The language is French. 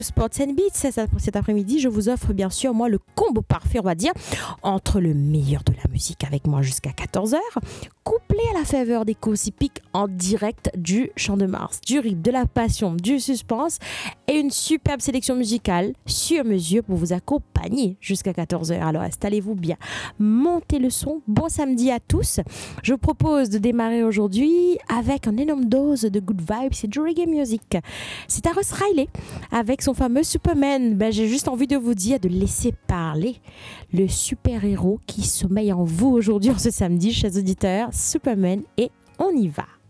Sports and Beats. Cet après-midi, je vous offre bien sûr, moi, le combo parfait, on va dire, entre le meilleur de la musique avec moi jusqu'à 14 heures, couplé à la faveur des Cosipic en direct du Champ de Mars, du rythme, de la passion, du suspense et une superbe sélection musicale sur mesure pour vous accompagner jusqu'à 14 heures. Alors installez-vous bien, montez le son. Bon samedi à tous. Je vous propose de démarrer aujourd'hui avec une énorme dose de good vibes et du reggae music. C'est Tarrus Riley avec son fameux Superman. J'ai juste envie de vous dire de laisser parler le super-héros qui sommeille en vous aujourd'hui, en ce samedi, chers auditeurs. Superman, et on y va.